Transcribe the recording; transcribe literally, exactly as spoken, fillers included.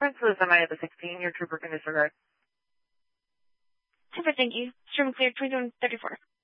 reference was M I at the sixteen. Your trooper can disregard. Super, thank you. Stream clear, twenty-one thirty-four.